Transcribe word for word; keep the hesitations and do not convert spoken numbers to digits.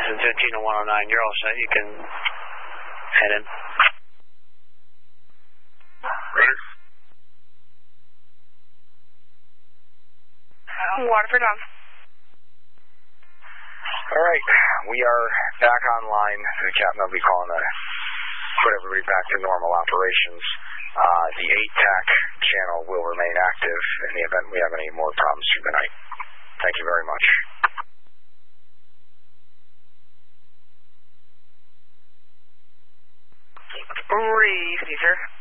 Houston fifteen oh one oh nine, you're all set. You can head in. Ready? Waterford on. All right, we are back online. The captain will be calling to put everybody back to normal operations. Uh, the eight T A C channel will remain active in the event we have any more problems through the night. Thank you very much. Ready, sir.